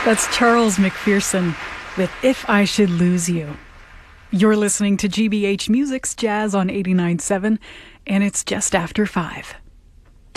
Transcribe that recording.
That's Charles McPherson with If I Should Lose You. You're listening to GBH Music's Jazz on 89.7, and it's just after 5.